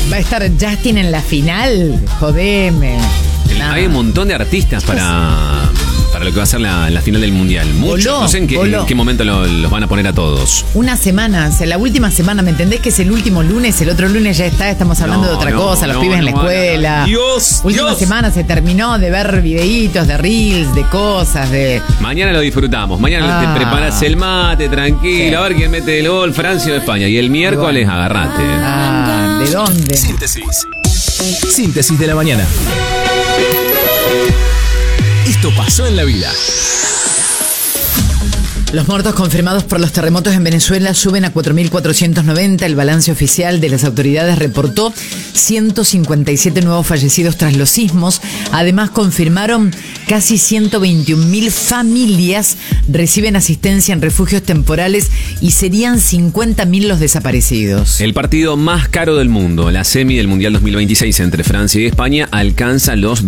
Va a estar Justin en la final. Jodeme. Hay un montón de artistas para lo que va a ser la final del Mundial. Muchos. No sé en qué momento los van a poner a todos. Una semana, la última semana, ¿me entendés que es el último lunes? El otro lunes ya estamos hablando de otra cosa, los pibes en la escuela. Última semana se terminó de ver videitos, de reels, de cosas, de... Mañana lo disfrutamos. Mañana te preparas el mate, tranquilo, sí. A ver quién mete el gol, Francia o España. Y el miércoles agarrate. ¿De dónde? Síntesis de la mañana. Esto pasó en la vida. Los muertos confirmados por los terremotos en Venezuela suben a 4.490. El balance oficial de las autoridades reportó 157 nuevos fallecidos tras los sismos. Además, confirmaron casi 121.000 familias reciben asistencia en refugios temporales y serían 50.000 los desaparecidos. El partido más caro del mundo, la semi del Mundial 2026 entre Francia y España, alcanza los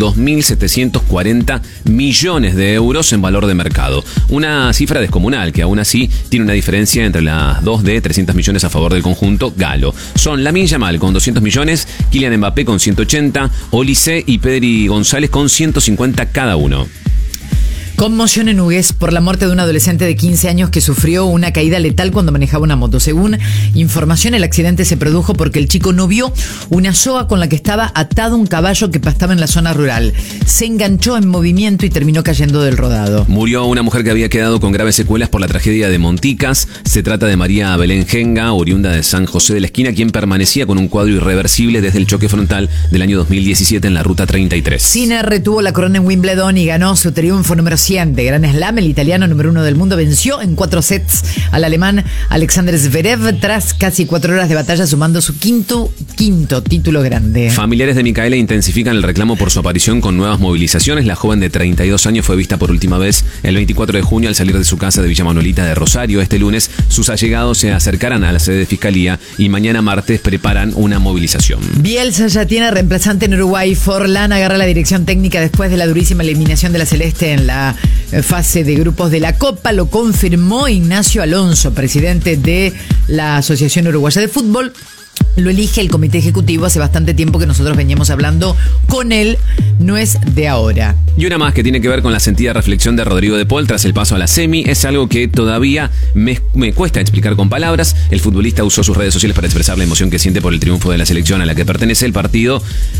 2.740 millones de euros en valor de mercado. Una cifra descomunal que aún así tiene una diferencia entre las dos de 300 millones a favor del conjunto galo. Son Lamine Yamal con 200 millones, Kylian Mbappé con 180, Olise y Pedri González con 150 cada uno. Conmoción en Hugués por la muerte de un adolescente de 15 años que sufrió una caída letal cuando manejaba una moto. Según información, el accidente se produjo porque el chico no vio una soga con la que estaba atado un caballo que pastaba en la zona rural. Se enganchó en movimiento y terminó cayendo del rodado. Murió una mujer que había quedado con graves secuelas por la tragedia de Monticas. Se trata de María Belén Genga, oriunda de San José de la Esquina, quien permanecía con un cuadro irreversible desde el choque frontal del año 2017 en la ruta 33. Sinner retuvo la corona en Wimbledon y ganó su triunfo número 100 de Gran Slam. El italiano número 1 del mundo venció en 4 sets al alemán Alexander Zverev tras casi 4 horas de batalla, sumando su quinto título grande. Familiares de Micaela intensifican el reclamo por su aparición con nuevas movilizaciones. La joven de 32 años fue vista por última vez el 24 de junio al salir de su casa de Villa Manuelita de Rosario. Este lunes sus allegados se acercarán a la sede de Fiscalía y mañana martes preparan una movilización. Bielsa ya tiene reemplazante en Uruguay. Forlán agarra la dirección técnica después de la durísima eliminación de la Celeste en la fase de grupos de la Copa. Lo confirmó Ignacio Alonso, presidente de la Asociación Uruguaya de Fútbol. Lo elige el comité ejecutivo. Hace bastante tiempo que nosotros veníamos hablando con él, no es de ahora. Y una más que tiene que ver con la sentida reflexión de Rodrigo de Paul tras el paso a la semi. Es algo que todavía me cuesta explicar con palabras. El futbolista usó sus redes sociales para expresar la emoción que siente por el triunfo de la selección a la que pertenece. El partido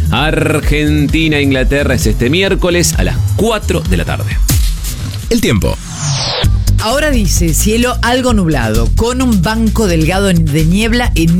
Argentina-Inglaterra es este miércoles a las 4 de la tarde. El tiempo. Ahora dice cielo algo nublado, con un banco delgado de niebla en